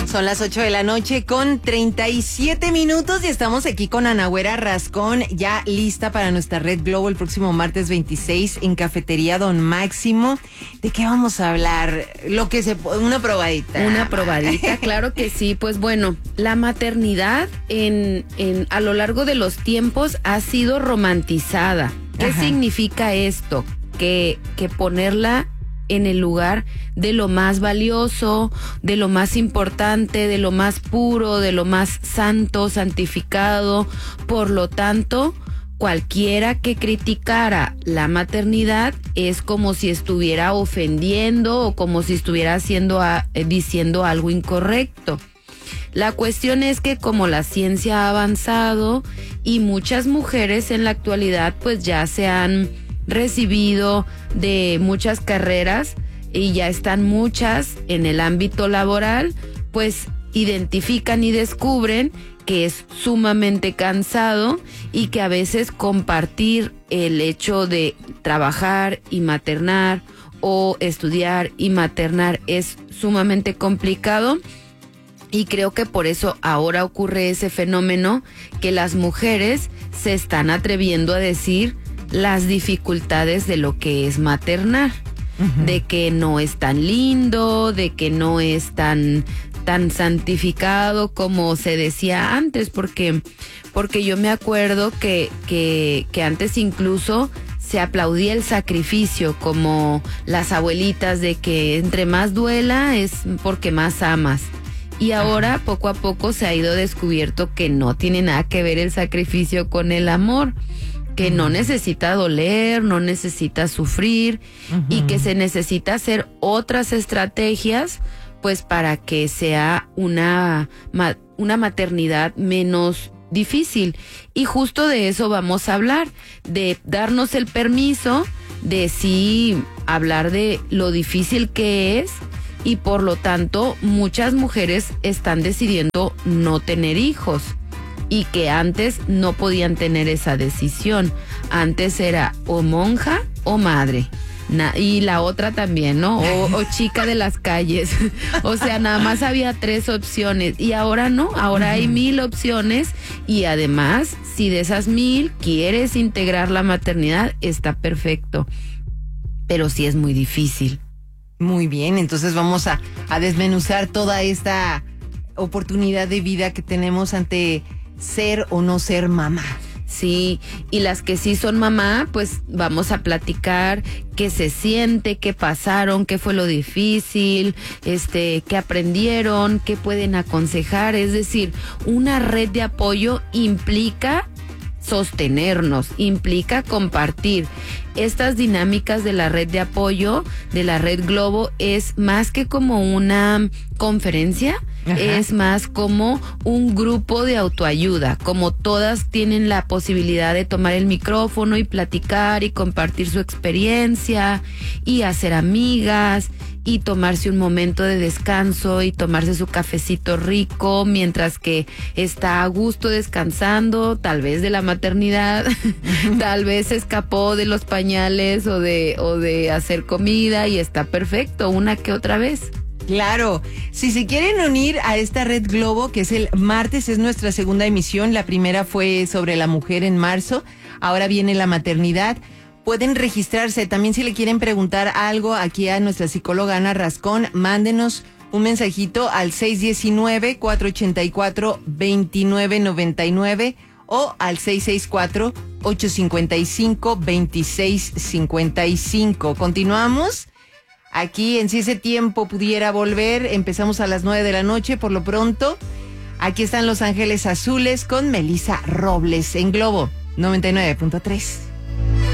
Son las 8 de la noche con 37 minutos y estamos aquí con Anagüera Rascón, ya lista para nuestra Red Globo el próximo martes 26 en Cafetería Don Máximo. ¿De qué vamos a hablar? Una probadita. Una probadita, claro que sí. Pues bueno, la maternidad a lo largo de los tiempos ha sido romantizada. ¿Qué significa esto? Que ponerla en el lugar de lo más valioso, de lo más importante, de lo más puro, de lo más santo, santificado. Por lo tanto, cualquiera que criticara la maternidad es como si estuviera ofendiendo o como si estuviera diciendo algo incorrecto. La cuestión es que como la ciencia ha avanzado y muchas mujeres en la actualidad pues ya se han recibido de muchas carreras y ya están muchas en el ámbito laboral, pues identifican y descubren que es sumamente cansado y que a veces compartir el hecho de trabajar y maternar o estudiar y maternar es sumamente complicado. Y creo que por eso ahora ocurre ese fenómeno que las mujeres se están atreviendo a decir las dificultades de lo que es maternar, de que no es tan lindo, de que no es tan santificado como se decía antes, porque yo me acuerdo que antes incluso se aplaudía el sacrificio, como las abuelitas, de que entre más duela es porque más amas. Y ahora poco a poco se ha ido descubierto que no tiene nada que ver el sacrificio con el amor, que no necesita doler, no necesita sufrir y que se necesita hacer otras estrategias pues para que sea una maternidad menos difícil. Y justo de eso vamos a hablar, de darnos el permiso de sí hablar de lo difícil que es. Y por lo tanto, muchas mujeres están decidiendo no tener hijos y que antes no podían tener esa decisión. Antes era o monja o madre. Y la otra también, ¿no? O chica de las calles. O sea, nada más había 3 opciones. Y ahora no, ahora hay 1000 opciones. Y además, si de esas 1000 quieres integrar la maternidad, está perfecto. Pero sí es muy difícil. Muy bien, entonces vamos a desmenuzar toda esta oportunidad de vida que tenemos ante ser o no ser mamá. Sí, y las que sí son mamá, pues vamos a platicar qué se siente, qué pasaron, qué fue lo difícil, qué aprendieron, qué pueden aconsejar. Es decir, una red de apoyo implica sostenernos, implica compartir. Estas dinámicas de la red de apoyo, de la Red Globo, es más que como una conferencia, es más como un grupo de autoayuda, como todas tienen la posibilidad de tomar el micrófono y platicar y compartir su experiencia y hacer amigas y tomarse un momento de descanso y tomarse su cafecito rico mientras que está a gusto descansando, tal vez de la maternidad, tal vez se escapó de los pañales o de hacer comida y está perfecto una que otra vez. Claro, si se quieren unir a esta Red Globo, que es el martes, es nuestra segunda emisión, la primera fue sobre la mujer en marzo, ahora viene la maternidad. Pueden registrarse, también si le quieren preguntar algo aquí a nuestra psicóloga Ana Rascón, mándenos un mensajito al 619-484-2999 o al 664-855-2655. Continuamos aquí en Si ese tiempo pudiera volver. Empezamos a las 9 de la noche. Por lo pronto, aquí están Los Ángeles Azules con Melissa Robles en Globo 99.3.